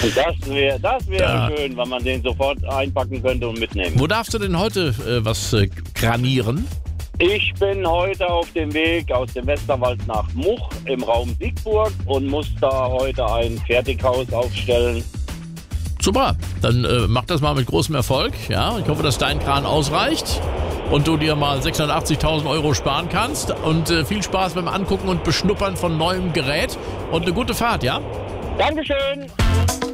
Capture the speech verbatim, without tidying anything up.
Das wäre das wär Da. schön, wenn man den sofort einpacken könnte und mitnehmen. Wo darfst du denn heute äh, was äh, kranieren? Ich bin heute auf dem Weg aus dem Westerwald nach Much im Raum Siegburg und muss da heute ein Fertighaus aufstellen. Super, dann äh, mach das mal mit großem Erfolg. Ja, ich hoffe, dass dein Kran ausreicht und du dir mal sechshundertachtzigtausend Euro sparen kannst. Und äh, viel Spaß beim Angucken und Beschnuppern von neuem Gerät und eine gute Fahrt, ja? Dankeschön!